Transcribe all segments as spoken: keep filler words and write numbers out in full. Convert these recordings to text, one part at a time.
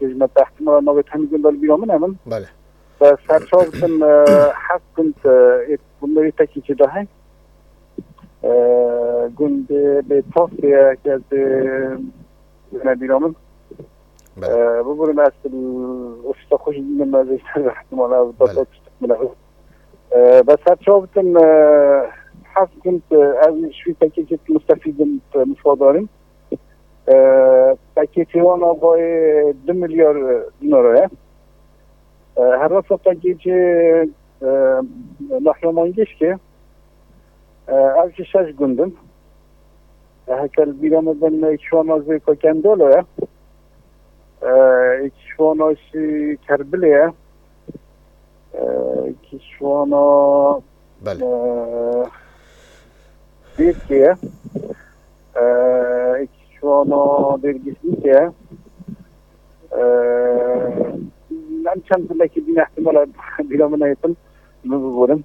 بجمع تحت ما نوبت هم گندال بیرامن همون بله و سرچاوتن حق كنت كنا يتكي كده هاي كنت بتصفية كده من بيرامن بقول ما أصل وش تخش من ما زي سرح ما ضبط استكمله بس سرچاوتن حق كنت أنا شوي تكي كده مستفيد مفاضلين تكي وانا باي دو مليار دينار هر رفت تاکی که نحرمانگیش که اوش شش گندم هکل بیرام دن اکشوانا زی ککنداله اکشوانا شی کربله اکشوانا دیرکیه اکشوانا دیرگیسنیکیه من چند لکی دین احتمال بیرام نیتن نبودم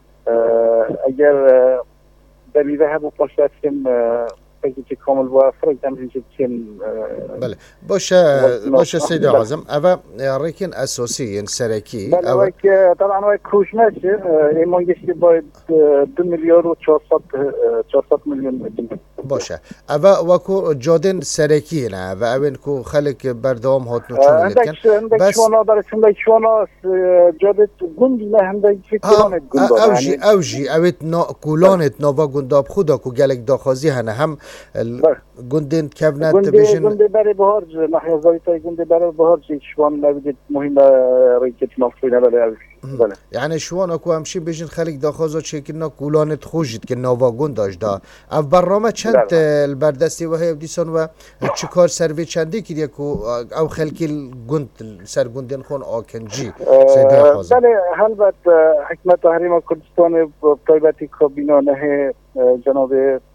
اگر دلیل ها با پاشت کم فکر که کامل با فرق دم کم بله باشه باشه سید اعظم اول ریکن اساسی سرکی بله وای که طبعا وای کوش نشه ایمان گشتی باید دو میلیارد و چهارصد میلیون باشه اول وکو جادن سرکی نه و اون کو خلق بردام هات نوچون لکن بس شوانا برای چند شوانا جادت گندی نه هم دای فکرانت گنداب اوجی اوجی اوت نا کولانت نوا گنداب خدا کو گلک داخازی هنه هم گندن کبنت بشن گنده برای بهار نحیا زایتای گنده برای بهار شوان نبید مهم ریکت نافوینه برای بله یعنی شوان اكو همشي بيجن خلق داخوزا چكنا كولانت خوجت که نوا گنداش دا اف برنامه چند البردستی و هي بديسون و چكار سروي چندي كده كو او خلقي الگند سر گندن خون آکنجي سيده خوزا بله البت حکمت تحریم کردستان طیبتی کابینا نه جناب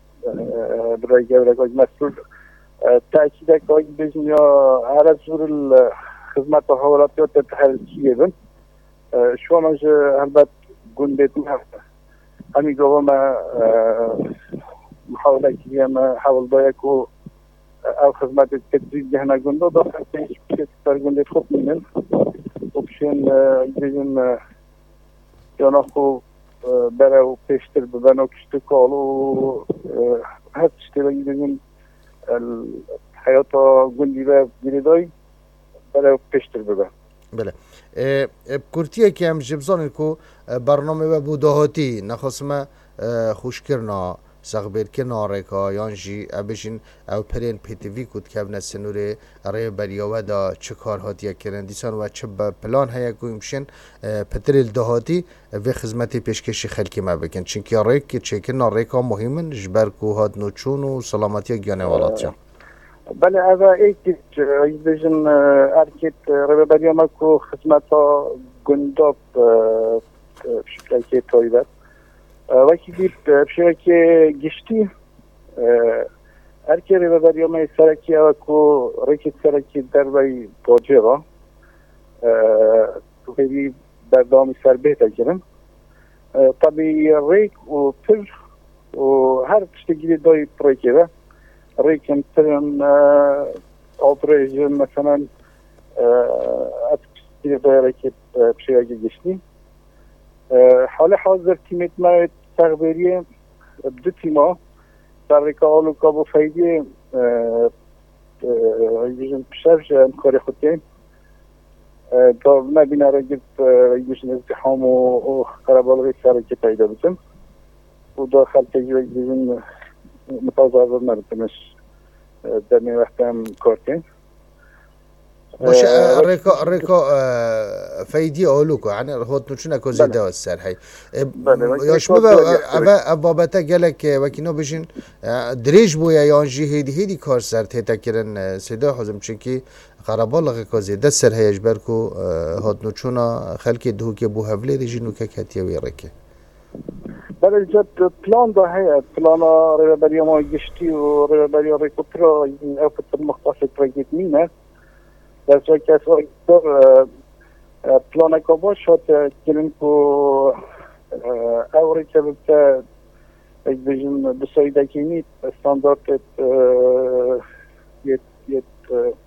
برای گورگاج مسئول تأکید که بيجن یا هر از زور خدمت حوالاتی تحرکیه بن شو ماج البته گندتنا همین جواب ما محاوله کردیم ما حاول دایکو او خدمت تدریج جهان گنده داخل پیش پیش تر گندت خوب می‌ن option دیدیم جانا خو برای پیشتر ببنو کشت کالو هر چیزی دیدیم حیات گندی و بیردای برای پیشتر ببن بله بکرتیه که هم جبزانن کو برنامه و بودهاتی نخواستم خوش کرنا سخبیر کرنا ریکا یانجی ابشین او پرین پیتوی کود که ابن سنوره ری بریاوه دا چه کار هاتیه کرن دیسان و چه پلان هیا کویمشن پتریل دهاتی و خدمتی پیشکشی خلکی ما بکن چونکه ریک چه کرنا ریکا مهمن جبر کو هات نوچون و سلامتی گیانه والاتیا بله اوا ایک بیشتر ارکیت ربابری ما کو خدمتا گنداب شکلی تویبت وقتی دید شکلی گشتی ارکی ربابری ما سرکی اوا کو ریکت سرکی در وی باجرا تو خیلی بردامی سر بهتر کردن طبی ریک و پر و هر چیزی دای پروژه ریکن ترن آپریشن مثلا اتکسیری داره که بشیاجی گشتی حال حاضر تیمت ما تغییری دو تیما تغییرکا آلوکا با فایده یکیشون پشرش کاری خودیم تا نبینه را گفت یکیشون ازدحام و خرابالغی سر که پیدا بسیم و داخل تجیب یکیشون متوازن نبودمش در این وقت هم کار کنیم باشه ریکا ریکا فایده آلوکو یعنی هات نوچونه که زیده از سر هی یاش مبا اوا بابتا گلک وکینا بشین دریج بویا یانجی هیدی هیدی کار سر تیتا کرن سیده حزم چنکی قربالغ که زیده سر هیش برکو هات نوچونه خلکی دهو که بو هفله ریجینو که کتیه وی رکه بله جد پلان ده هست پلان رهبری ما گشتی و رهبری ریکوپرا این افت مختص پروژه مینه در جای که اصلا پلان کاباش شد کلین کو اوری که بسته یک بیشتر بسیاری دکینی استاندارد یه یه